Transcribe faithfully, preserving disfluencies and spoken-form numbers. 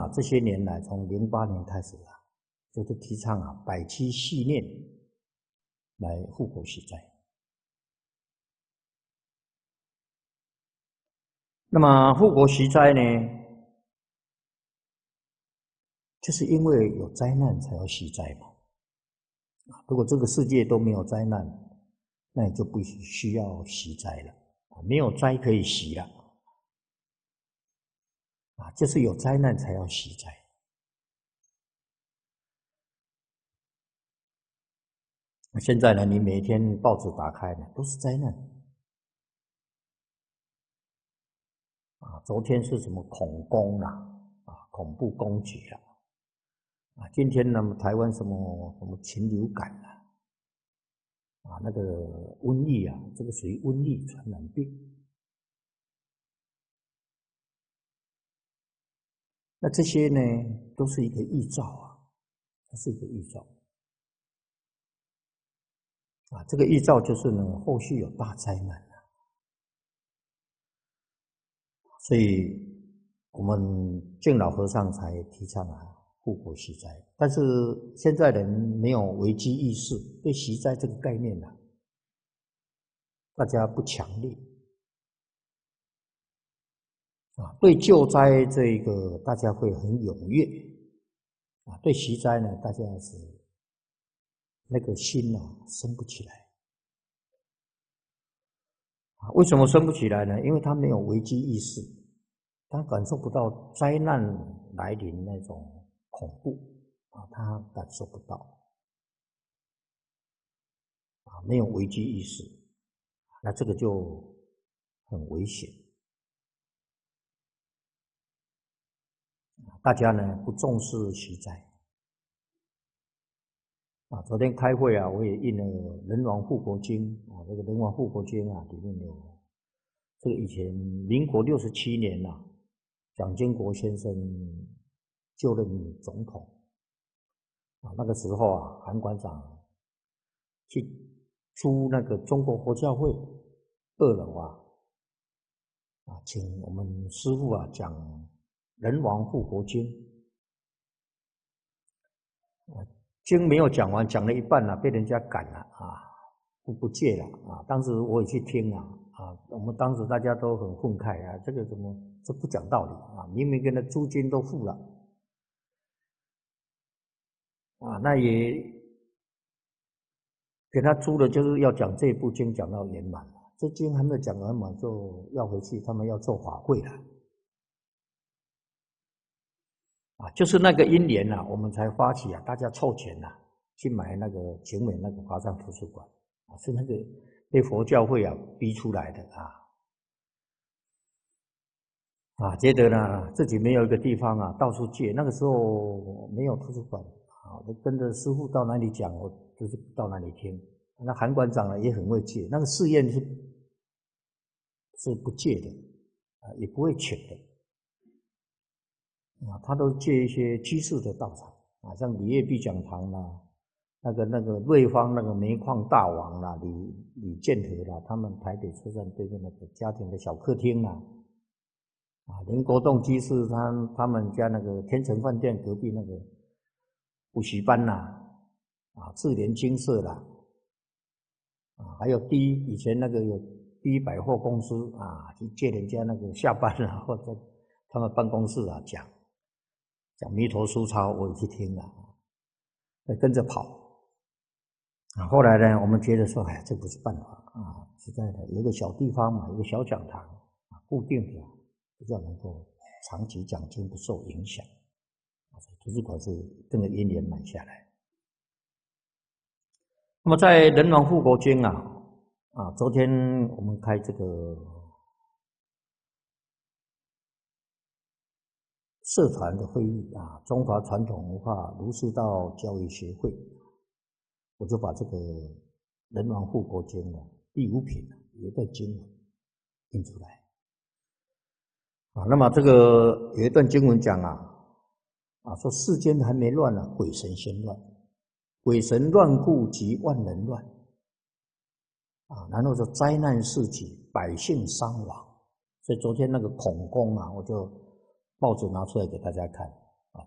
这些年来，从零八年开始啊，就是提倡啊百七系念来护国息灾。那么护国息灾呢，就是因为有灾难才要息灾嘛。如果这个世界都没有灾难，那你就不需要息灾了，没有灾可以息了，啊，就是有灾难才要息灾。现在呢，你每一天报纸打开呢，都是灾难。啊，昨天是什么恐攻啦，啊，恐怖攻击啦，啊，今天呢，台湾什么什么禽流感啦，啊，那个瘟疫啊，这个属于瘟疫传染病。那这些呢，都是一个预兆啊，它是一个预兆。啊，这个预兆就是呢，后续有大灾难啊。所以我们敬老和尚才提倡啊护国息灾。但是现在人没有危机意识，对息灾这个概念啊，大家不强烈。啊，对救灾这个大家会很踊跃，啊，对息灾呢，大家是那个心啊升不起来。啊，为什么升不起来呢？因为他没有危机意识，他感受不到灾难来临那种恐怖啊，他感受不到啊，没有危机意识，那这个就很危险。大家呢不重视息灾啊。昨天开会啊，我也印了《人王护国经》啊，这个《人王护国经》啊，里面有这个以前民国六十七年呐、啊，蒋经国先生就任总统啊，那个时候啊，韩馆长去租那个中国佛教会二楼啊，啊，请我们师父啊讲《人王护国经》。经没有讲完，讲了一半了、啊，被人家赶了啊，不不借了啊。当时我也去听啊，啊，我们当时大家都很愤慨啊，这个怎么这不讲道理啊？明明跟他租金都付了啊，那也给他租的就是要讲这部经讲到圆满了，这经还没有讲完嘛，就要回去，他们要做法会了。啊，就是那个因缘呐，我们才发起啊，大家凑钱呐、啊，去买那个景美那个华藏图书馆啊，是那个被佛教会啊逼出来的啊啊，觉得呢自己没有一个地方啊，到处借。那个时候没有图书馆啊，我跟着师父到哪里讲，我就是到哪里听。那韩馆长呢也很会借，那个寺院是是不借的啊，也不会请的。啊，他都借一些居士的道场啊，像李业必讲堂啦，那个那个瑞芳那个煤矿大王啦，李李建和啦，他们台北车站对面那个家庭的小客厅啦，啊，林国栋居士他他们家那个天成饭店隔壁那个补习班啦，啊，智联精舍啦，啊，还有第一以前那个有第一百货公司啊，去借人家那个下班了或者他们办公室啊讲。讲弥陀书抄，我也去听了，跟着跑啊。后来呢，我们觉得说，哎，这不是办法啊，实在的，有一个小地方嘛，有个小讲堂啊，固定的，比较能够长期讲经不受影响。图书馆是跟着因缘买下来。那么在《人王护国经》啊，啊，昨天我们开这个社团的会议啊，中华传统文化儒释道教育协会，我就把这个《人王护国经》的第五品有一段经文印出来啊。那么这个有一段经文讲啊，啊说世间还没乱呢、啊，鬼神先乱，鬼神乱故即万人乱啊。然后说灾难四起，百姓伤亡。所以昨天那个恐攻啊，我就报纸拿出来给大家看。